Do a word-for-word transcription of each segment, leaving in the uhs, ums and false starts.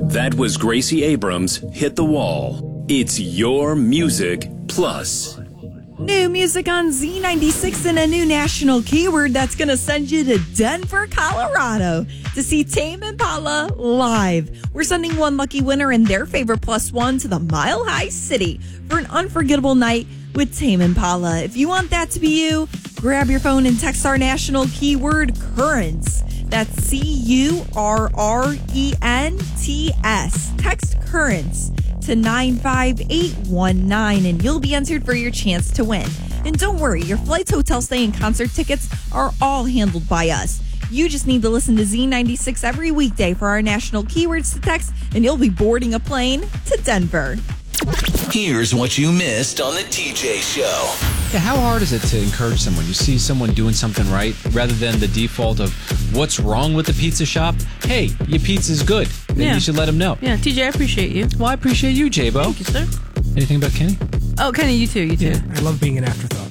That was Gracie Abrams' Hit the Wall. It's your music plus. New music on Z ninety-six and a new national keyword that's going to send you to Denver, Colorado to see Tame Impala live. We're sending one lucky winner and their favorite plus one to the Mile High City for an unforgettable night with Tame Impala. If you want that to be you, grab your phone and text our national keyword Currents. That's C U R R E N T S. Text Currents to nine five eight one nine and you'll be entered for your chance to win. And don't worry, your flights, hotel stay, and concert tickets are all handled by us. You just need to listen to Z ninety-six every weekday for our national keywords to text, and you'll be boarding a plane to Denver. Here's what you missed on the T J Show. Yeah, how hard is it to encourage someone? You see someone doing something right rather than the default of what's wrong with the pizza shop? Hey, your pizza's good. Then Yeah. you should let them know. Yeah, T J, I appreciate you. Well, I appreciate you, J-Bo. Thank you, sir. Anything about Kenny? Oh, Kenny, you too, you too. Yeah, I love being an afterthought.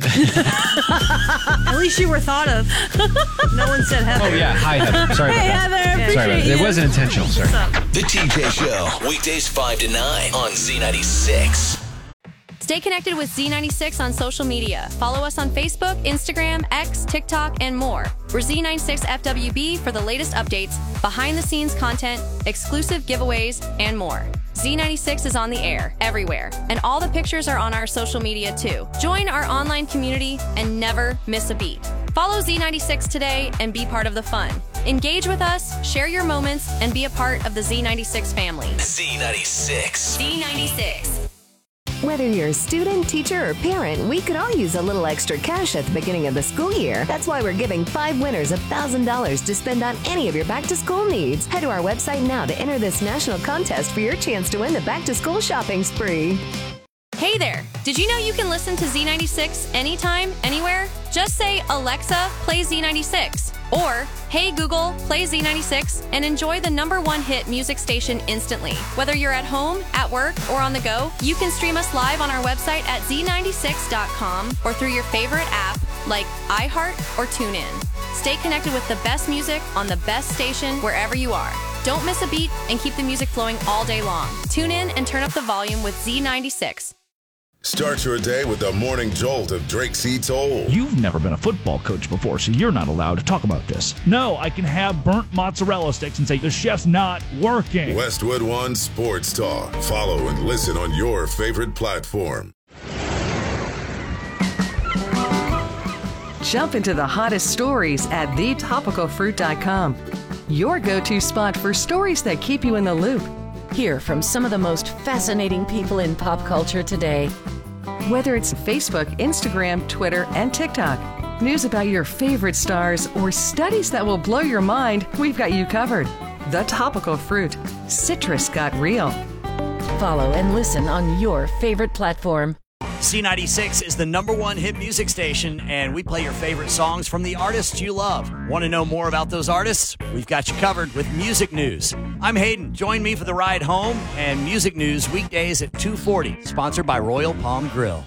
At least you were thought of. No one said Heather. Oh, yeah. Hi, Heather. Sorry Hey, about that. Heather, I appreciate Sorry about that. you. It wasn't intentional. Sorry. What's up? The T J Show, weekdays five to nine on Z ninety-six. Stay connected with Z ninety-six on social media. Follow us on Facebook, Instagram, X, TikTok, and more. We're Z ninety-six F W B for the latest updates, behind-the-scenes content, exclusive giveaways, and more. Z ninety-six is on the air, everywhere, and all the pictures are on our social media too. Join our online community and never miss a beat. Follow Z ninety-six today and be part of the fun. Engage with us, share your moments, and be a part of the Z ninety-six family. Z ninety-six. Z ninety-six. Whether you're a student, teacher, or parent, we could all use a little extra cash at the beginning of the school year. That's why we're giving five winners one thousand dollars to spend on any of your back-to-school needs. Head to our website now to enter this national contest for your chance to win the back-to-school shopping spree. Hey there! Did you know you can listen to Z ninety-six anytime, anywhere? Just say, Alexa, play Z ninety-six. Or, hey Google, play Z ninety-six and enjoy the number one hit music station instantly. Whether you're at home, at work, or on the go, you can stream us live on our website at Z ninety-six dot com or through your favorite app like iHeart or TuneIn. Stay connected with the best music on the best station wherever you are. Don't miss a beat and keep the music flowing all day long. Tune in and turn up the volume with Z ninety-six. Start your day with the morning jolt of Drake C. Toll. You've never been a football coach before, so you're not allowed to talk about this. No, I can have burnt mozzarella sticks and say the chef's not working. Westwood One Sports Talk. Follow and listen on your favorite platform. Jump into the hottest stories at the topical fruit dot com. Your go-to spot for stories that keep you in the loop. Hear from some of the most fascinating people in pop culture today. Whether it's Facebook, Instagram, Twitter, and TikTok, news about your favorite stars, or studies that will blow your mind, we've got you covered. The Topical Fruit. Citrus got real. Follow and listen on your favorite platform. Z ninety-six is the number one hit music station, and we play your favorite songs from the artists you love. Want to know more about those artists? We've got you covered with Music News. I'm Hayden. Join me for the ride home and Music News weekdays at two forty, sponsored by Royal Palm Grill.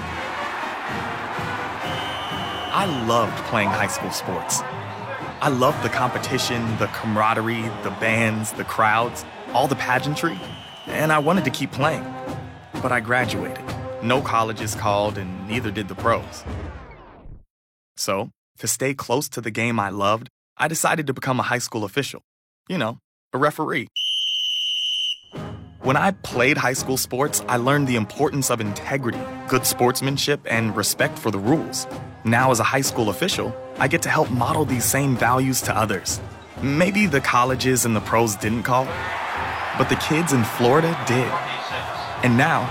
I loved playing high school sports. I loved the competition, the camaraderie, the bands, the crowds, all the pageantry, and I wanted to keep playing. But I graduated. No colleges called, and neither did the pros. So, to stay close to the game I loved, I decided to become a high school official. You know, a referee. When I played high school sports, I learned the importance of integrity, good sportsmanship, and respect for the rules. Now, as a high school official, I get to help model these same values to others. Maybe the colleges and the pros didn't call, but the kids in Florida did. And now,